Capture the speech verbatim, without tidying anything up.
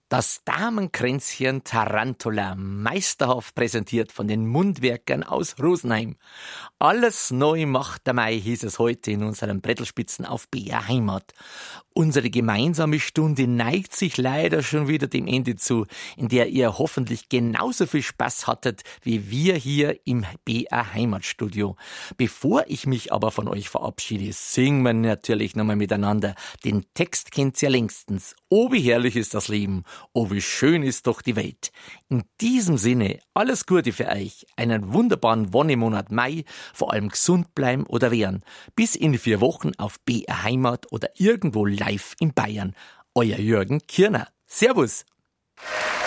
Das Damenkränzchen Tarantula, meisterhaft präsentiert von den Mundwerkern aus Rosenheim. Alles neu macht der Mai, hieß es heute in unseren Brettelspitzen auf B R Heimat. Unsere gemeinsame Stunde neigt sich leider schon wieder dem Ende zu, in der ihr hoffentlich genauso viel Spaß hattet wie wir hier im B R Heimatstudio. Bevor ich mich aber von euch verabschiede, singen wir natürlich nochmal miteinander. Den Text kennt's ja längstens. Oh, wie herrlich ist das Leben. Oh, wie schön ist doch die Welt. In diesem Sinne, alles Gute für euch. Einen wunderbaren Wonnemonat Mai. Vor allem gesund bleiben oder wehren. Bis in vier Wochen auf B R Heimat oder irgendwo live in Bayern. Euer Jürgen Kirner. Servus.